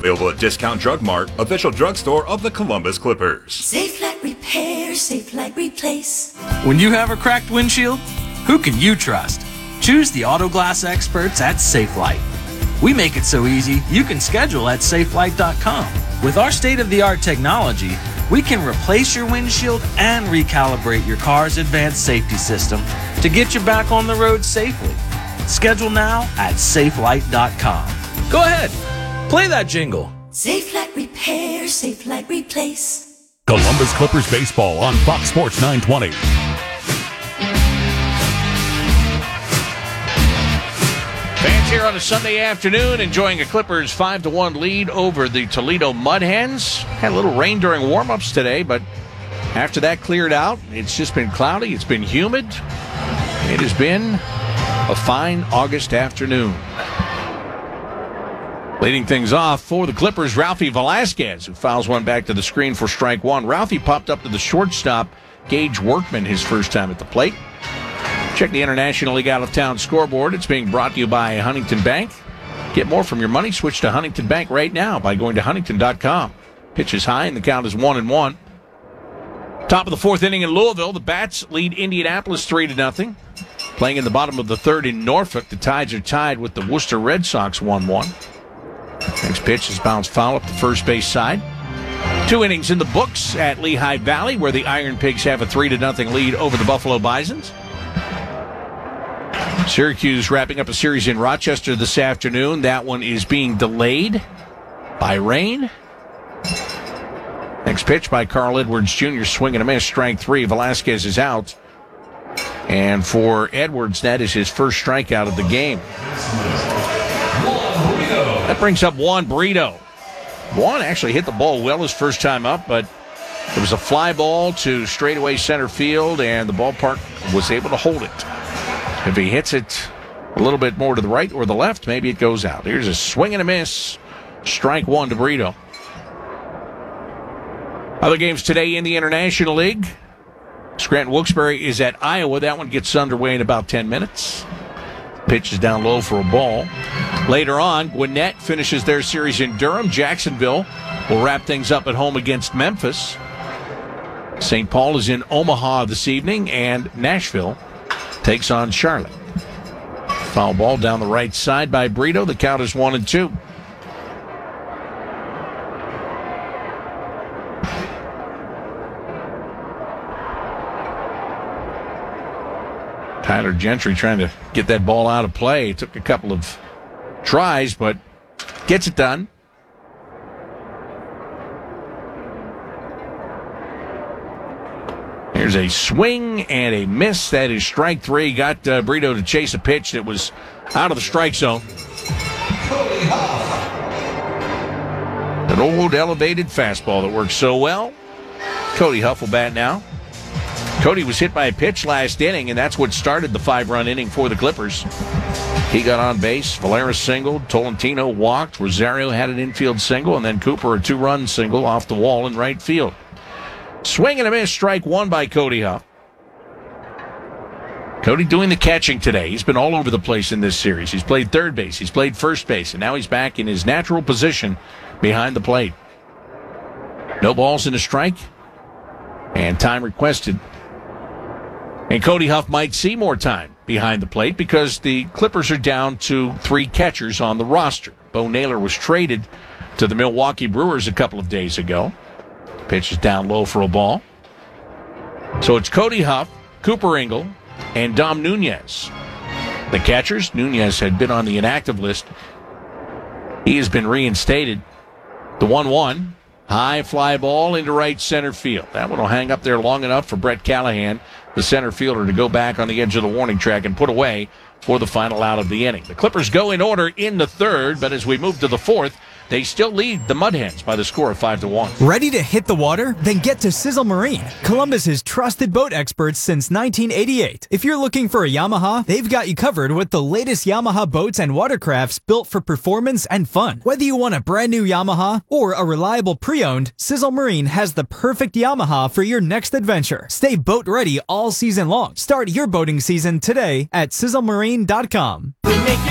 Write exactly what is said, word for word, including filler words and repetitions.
Available at Discount Drug Mart, official drugstore of the Columbus Clippers. Safelite Repair, Safelite Replace. When you have a cracked windshield, who can you trust? Choose the auto glass experts at Safelite. We make it so easy, you can schedule at safelite dot com. With our state-of-the-art technology, we can replace your windshield and recalibrate your car's advanced safety system to get you back on the road safely. Schedule now at safelite dot com. Go ahead, play that jingle. Safelite Repair, Safelite Replace. Columbus Clippers baseball on Fox Sports nine twenty. Fans here on a Sunday afternoon enjoying a Clippers five to one lead over the Toledo Mud Hens. Had a little rain during warm-ups today, but after that cleared out, it's just been cloudy. It's been humid. It has been a fine August afternoon. Leading things off for the Clippers, Ralphie Velasquez, who fouls one back to the screen for strike one. Ralphie popped up to the shortstop, Gage Workman, his first time at the plate. Check the International League out-of-town scoreboard. It's being brought to you by Huntington Bank. Get more from your money. Switch to Huntington Bank right now by going to huntington dot com. Pitch is high, and the count is one and one. Top of the fourth inning in Louisville, the Bats lead Indianapolis three to nothing. Playing in the bottom of the third in Norfolk, the Tides are tied with the Worcester Red Sox one one. Next pitch is bounced foul up the first base side. Two innings in the books at Lehigh Valley, where the Iron Pigs have a three to nothing lead over the Buffalo Bisons. Syracuse wrapping up a series in Rochester this afternoon. That one is being delayed by rain. Next pitch by Carl Edwards Junior Swing and a miss, strike three. Velasquez is out. And for Edwards, that is his first strikeout of the game. That brings up Juan Brito. Juan actually hit the ball well his first time up, but it was a fly ball to straightaway center field, and the ballpark was able to hold it. If he hits it a little bit more to the right or the left, maybe it goes out. Here's a swing and a miss. Strike one to Brito. Other games today in the International League. Scranton Wilkes-Barre is at Iowa. That one gets underway in about ten minutes. Pitch is down low for a ball. Later on, Gwinnett finishes their series in Durham. Jacksonville will wrap things up at home against Memphis. Saint Paul is in Omaha this evening, and Nashville takes on Charlotte. Foul ball down the right side by Brito. The count is one and two. Tyler Gentry trying to get that ball out of play. It took a couple of tries, but gets it done. There's a swing and a miss. That is strike three. Got uh, Brito to chase a pitch that was out of the strike zone. An old elevated fastball that works so well. Cody Huff will bat now. Cody was hit by a pitch last inning, and that's what started the five-run inning for the Clippers. He got on base. Valera singled. Tolentino walked. Rosario had an infield single, and then Cooper a two-run single off the wall in right field. Swing and a miss, strike one by Cody Huff. Cody doing the catching today. He's been all over the place in this series. He's played third base, he's played first base, and now he's back in his natural position behind the plate. No balls and a strike, and time requested. And Cody Huff might see more time behind the plate because the Clippers are down to three catchers on the roster. Bo Naylor was traded to the Milwaukee Brewers a couple of days ago. Pitch is down low for a ball. So it's Cody Huff, Cooper Ingle, and Dom Nunez. The catchers, Nunez had been on the inactive list. He has been reinstated. The one one, high fly ball into right center field. That one will hang up there long enough for Brett Callahan, the center fielder, to go back on the edge of the warning track and put away for the final out of the inning. The Clippers go in order in the third, but as we move to the fourth, they still lead the Mud Hens by the score of five to one. Ready to hit the water? Then get to Sizzle Marine, Columbus's trusted boat experts since nineteen eighty-eight. If you're looking for a Yamaha, they've got you covered with the latest Yamaha boats and watercrafts built for performance and fun. Whether you want a brand new Yamaha or a reliable pre-owned, Sizzle Marine has the perfect Yamaha for your next adventure. Stay boat ready all season long. Start your boating season today at sizzle marine dot com. We make your